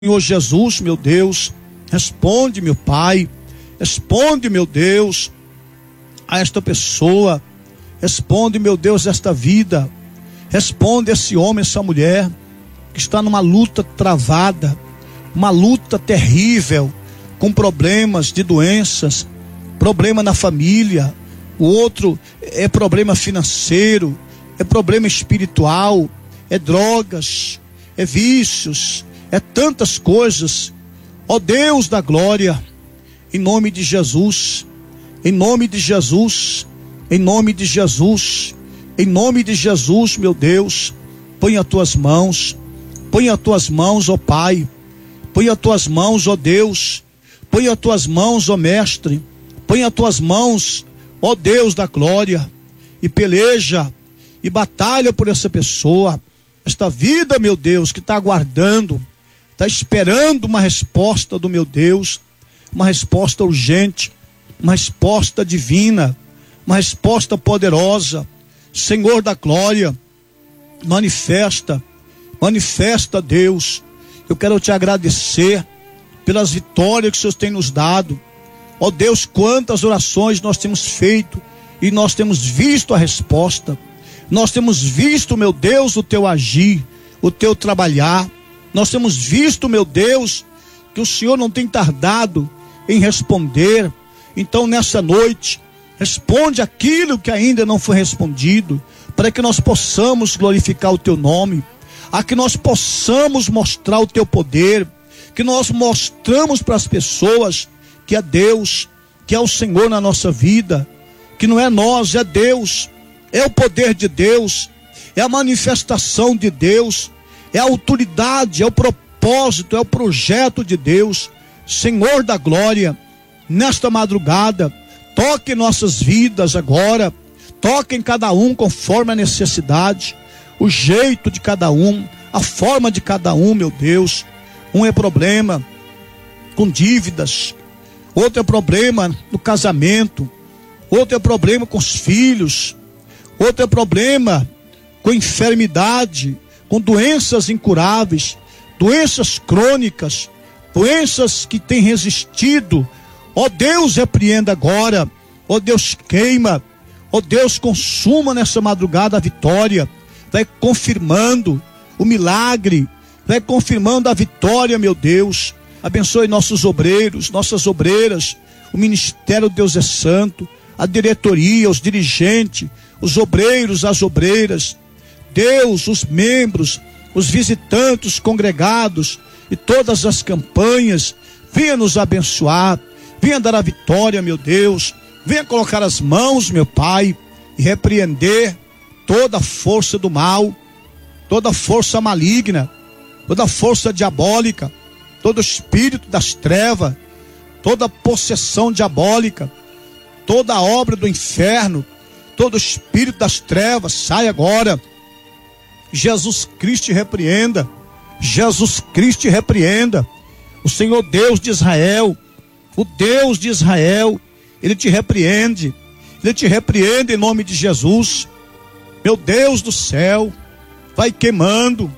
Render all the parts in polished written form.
Senhor Jesus, meu Deus, responde, meu Pai, responde, meu Deus, a esta pessoa, responde, meu Deus, esta vida, responde esse homem, essa mulher, que está numa luta travada, uma luta terrível, com problemas de doenças, problema na família, o outro é problema financeiro, é problema espiritual, é drogas, é vícios, é tantas coisas. Ó Deus da glória, em nome de Jesus, em nome de Jesus, em nome de Jesus, em nome de Jesus, meu Deus, põe as tuas mãos, ó Pai, põe as tuas mãos, ó Deus, põe as tuas mãos, ó Mestre, põe as tuas mãos, ó Deus da glória, e peleja e batalha por essa pessoa, esta vida, meu Deus, que está aguardando, está esperando uma resposta do meu Deus, uma resposta urgente, uma resposta divina, uma resposta poderosa. Senhor da glória, manifesta, Deus. Eu quero te agradecer pelas vitórias que o Senhor tem nos dado. Ó Deus, quantas orações nós temos feito e nós temos visto a resposta. Nós temos visto, meu Deus, o teu agir, o teu trabalhar. Nós temos visto, meu Deus, que o Senhor não tem tardado em responder. Então, nessa noite, responde aquilo que ainda não foi respondido, para que nós possamos glorificar o teu nome, a que nós possamos mostrar o teu poder, que nós mostramos para as pessoas que é Deus, que é o Senhor na nossa vida, que não é nós, é Deus, é o poder de Deus, é a manifestação de Deus, é a autoridade, é o propósito, é o projeto de Deus. Senhor da glória, nesta madrugada, toque em nossas vidas agora, toque em cada um conforme a necessidade, o jeito de cada um, a forma de cada um, meu Deus. Um é problema com dívidas, outro é problema no casamento, outro é problema com os filhos, outro é problema com enfermidade, com doenças incuráveis, doenças crônicas, doenças que têm resistido. Ó Deus, repreenda agora, ó Deus, queima, ó Deus, consuma nessa madrugada a vitória, vai confirmando o milagre, vai confirmando a vitória, meu Deus. Abençoe nossos obreiros, nossas obreiras, o ministério Deus é Santo, a diretoria, os dirigentes, os obreiros, as obreiras, Deus, os membros, os visitantes, os congregados e todas as campanhas. Venha nos abençoar, venha dar a vitória, meu Deus, venha colocar as mãos, meu Pai, e repreender toda a força do mal, toda a força maligna, toda a força diabólica, todo o espírito das trevas, toda a possessão diabólica, toda a obra do inferno, todo o espírito das trevas, sai agora. Jesus Cristo te repreenda, Jesus Cristo te repreenda. O Senhor Deus de Israel, o Deus de Israel, Ele te repreende em nome de Jesus. Meu Deus do céu, vai queimando,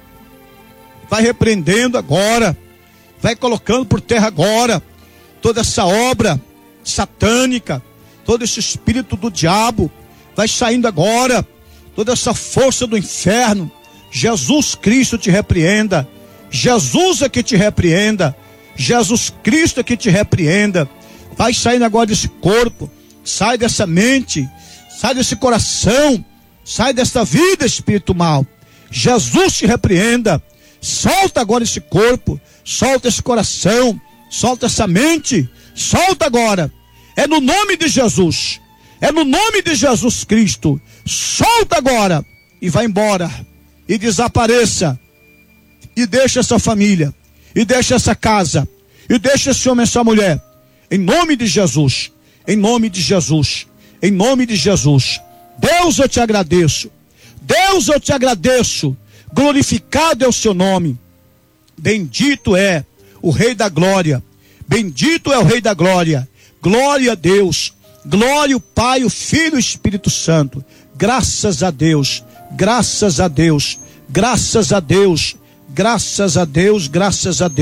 vai repreendendo agora, vai colocando por terra agora toda essa obra satânica, todo esse espírito do diabo, vai saindo agora, toda essa força do inferno. Jesus Cristo te repreenda, Jesus é que te repreenda, Jesus Cristo é que te repreenda. Vai saindo agora desse corpo, sai dessa mente, sai desse coração, sai dessa vida espiritual. Jesus te repreenda. Solta agora esse corpo, solta esse coração, solta essa mente, solta agora. É no nome de Jesus, é no nome de Jesus Cristo. Solta agora e vai embora e desapareça e deixa essa família e deixa essa casa e deixa esse homem, essa mulher, em nome de Jesus, em nome de Jesus, em nome de Jesus. Deus, eu te agradeço, Deus, eu te agradeço, glorificado é o seu nome, bendito é o Rei da Glória, bendito é o Rei da Glória. Glória a Deus, glória ao Pai, o Filho e o Espírito Santo. Graças a Deus, graças a Deus, graças a Deus, Graças a Deus, graças a Deus.